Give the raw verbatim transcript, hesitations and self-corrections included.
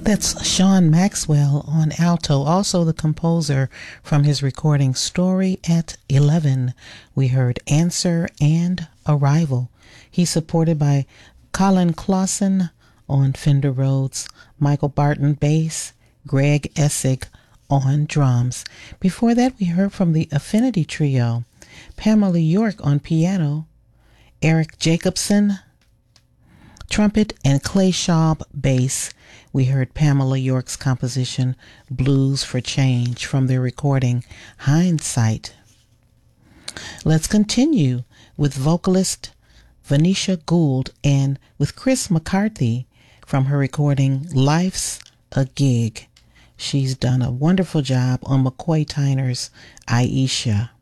That's Sean Maxwell on alto, also the composer from his recording Story at eleven. We heard Answer and Arrival. He's supported by Colin Clausen on Fender Rhodes, Michael Barton bass, Greg Essig on drums. Before that, we heard from the Affinity Trio, Pamela York on piano, Eric Jacobson trumpet, and Clay Schaub bass. We heard Pamela York's composition Blues for Change from their recording Hindsight. Let's continue with vocalist Venetia Gould and with Chris McCarthy from her recording Life's a Gig. She's done a wonderful job on McCoy Tyner's Aisha.